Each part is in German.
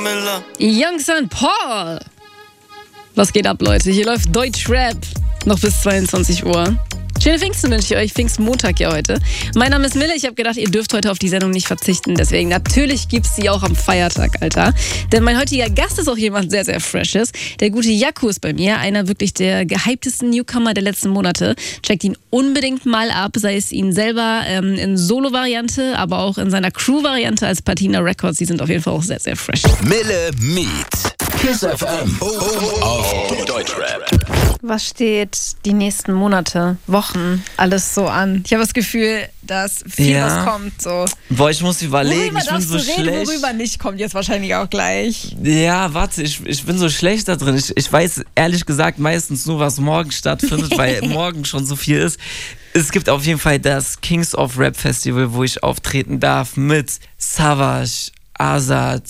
Camilla. Young St. Paul. Was geht ab, Leute? Hier läuft Deutschrap. Noch bis 22 Uhr. Schöne Pfingsten wünsche ich euch. Pfingstmontag ja heute. Mein Name ist Mille. Ich habe gedacht, ihr dürft heute auf die Sendung nicht verzichten. Deswegen natürlich gibt's sie auch am Feiertag, Alter. Denn mein heutiger Gast ist auch jemand sehr, sehr Freshes. Der gute Jaku ist bei mir. Einer wirklich der gehyptesten Newcomer der letzten Monate. Checkt ihn unbedingt mal ab. Sei es ihn selber in Solo-Variante, aber auch in seiner Crew-Variante als Patina Records. Die sind auf jeden Fall auch sehr, sehr fresh. Mille Meet. Kiss FM. Auf Deutschrap. Was steht die nächsten Monate, Wochen, alles so an? Ich habe das Gefühl, dass viel was kommt. So. Boah, ich muss überlegen, Worüber ich bin so schlecht. Worüber nicht, kommt jetzt wahrscheinlich auch gleich. Ja, warte, ich bin so schlecht da drin. Ich weiß ehrlich gesagt meistens nur, was morgen stattfindet, weil morgen schon so viel ist. Es gibt auf jeden Fall das Kings of Rap Festival, wo ich auftreten darf mit Savage, Azad,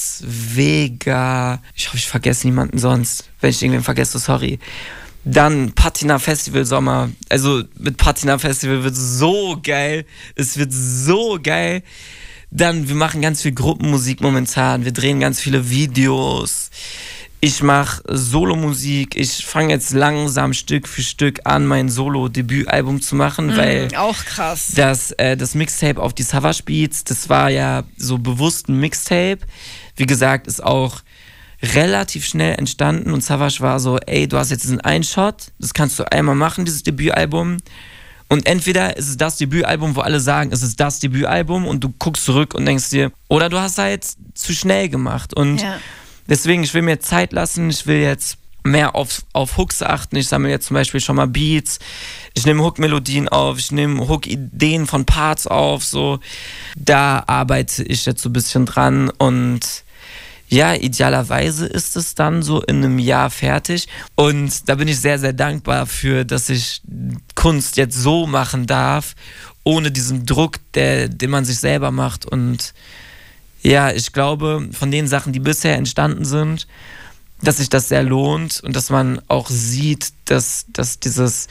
Vega. Ich hoffe, ich vergesse niemanden sonst. Wenn ich irgendwen vergesse, sorry. Dann Patina Festival Sommer. Also mit Patina Festival wird so geil. Es wird so geil. Dann, wir machen ganz viel Gruppenmusik momentan. Wir drehen ganz viele Videos. Ich mache Solomusik. Ich fange jetzt langsam Stück für Stück an, mein Solo-Debütalbum zu machen, weil auch krass. Das Mixtape auf die Savage Beats, das war ja so bewusst ein Mixtape. Wie gesagt, ist auch relativ schnell entstanden und Savage war so, ey, du hast jetzt diesen einen Shot, das kannst du einmal machen, dieses Debütalbum. Und entweder ist es das Debütalbum, wo alle sagen, es ist das Debütalbum und du guckst zurück und denkst dir, oder du hast halt zu schnell gemacht. Und deswegen, ich will mir Zeit lassen, ich will jetzt mehr auf Hooks achten. Ich sammle jetzt zum Beispiel schon mal Beats, ich nehme Hook-Melodien auf, ich nehme Hook-Ideen von Parts auf, so. Da arbeite ich jetzt so ein bisschen dran und ja, idealerweise ist es dann so in einem Jahr fertig und da bin ich sehr, sehr dankbar für, dass ich Kunst jetzt so machen darf, ohne diesen Druck, den man sich selber macht. Und ja, ich glaube, von den Sachen, die bisher entstanden sind, dass sich das sehr lohnt und dass man auch sieht, dass dieses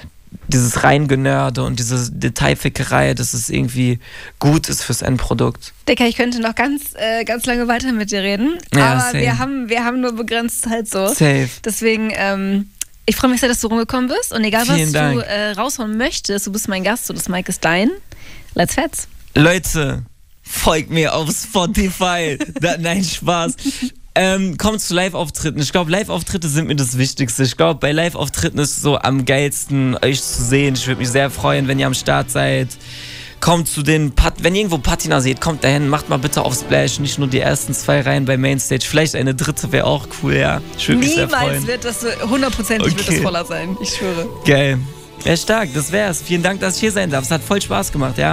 Reingenörde und diese Detailfickerei, dass es irgendwie gut ist fürs Endprodukt. Dicker, ich könnte noch ganz lange weiter mit dir reden, ja, aber wir haben nur begrenzt Zeit so. Safe. Deswegen, ich freue mich sehr, dass du rumgekommen bist und egal, Vielen was Dank. du raushauen möchtest, du bist mein Gast und das Mic ist dein. Let's fetz. Leute, folgt mir auf Spotify. Nein, Spaß. Kommt zu Live-Auftritten. Ich glaube, Live-Auftritte sind mir das Wichtigste. Ich glaube, bei Live-Auftritten ist es so am geilsten, euch zu sehen. Ich würde mich sehr freuen, wenn ihr am Start seid. Kommt zu den, wenn ihr irgendwo Patina seht, kommt dahin, macht mal bitte auf Splash, nicht nur die ersten 2 Reihen bei Mainstage. Vielleicht eine dritte wäre auch cool, ja. Ich würde mich sehr freuen. Niemals wird das 100% wird das voller sein, ich schwöre. Geil. Ja, stark, das wär's. Vielen Dank, dass ich hier sein darf. Es hat voll Spaß gemacht, ja.